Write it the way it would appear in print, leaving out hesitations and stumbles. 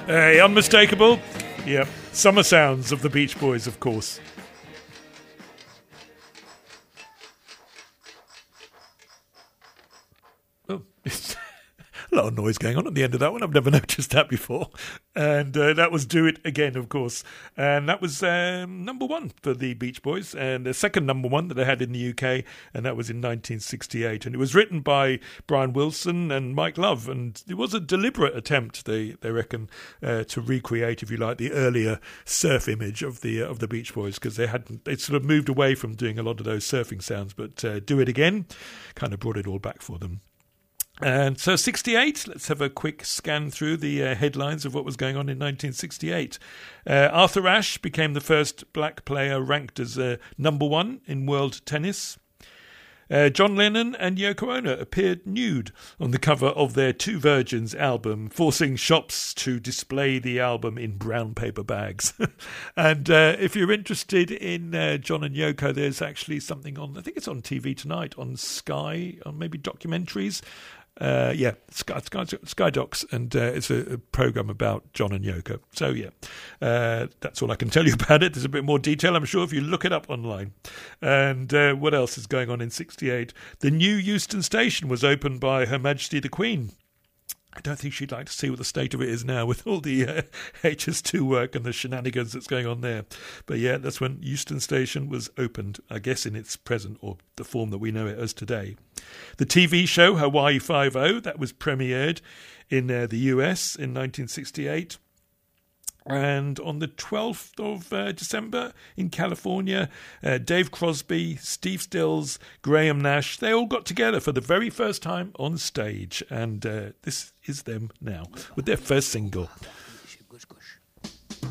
Unmistakable. Yep. Summer sounds of the Beach Boys, of course. Oh, a lot of noise going on at the end of that one. I've never noticed that before. And that was Do It Again, of course. And that was number one for the Beach Boys. And the second number one that they had in the UK. And that was in 1968. And it was written by Brian Wilson and Mike Love. And it was a deliberate attempt, they reckon, to recreate, if you like, the earlier surf image of the Beach Boys. Because they'd sort of moved away from doing a lot of those surfing sounds. But Do It Again kind of brought it all back for them. And so 68, let's have a quick scan through the headlines of what was going on in 1968. Arthur Ashe became the first black player ranked as number one in world tennis. John Lennon and Yoko Ono appeared nude on the cover of their Two Virgins album, forcing shops to display the album in brown paper bags. And if you're interested in John and Yoko, there's actually something on, I think it's on TV tonight, on Sky, or maybe documentaries. Sky Docs, and it's a program about John and Yoko. So that's all I can tell you about it. There's a bit more detail, I'm sure, if you look it up online. And what else is going on in 68? The new Euston Station was opened by Her Majesty the Queen. I don't think she'd like to see what the state of it is now with all the HS2 work and the shenanigans that's going on there. But yeah, that's when Euston Station was opened, I guess in its present or the form that we know it as today. The TV show Hawaii Five-0, that was premiered in the US in 1968. And on the 12th of December in California, Dave Crosby, Steve Stills, Graham Nash, they all got together for the very first time on stage. And this is them now with their first single.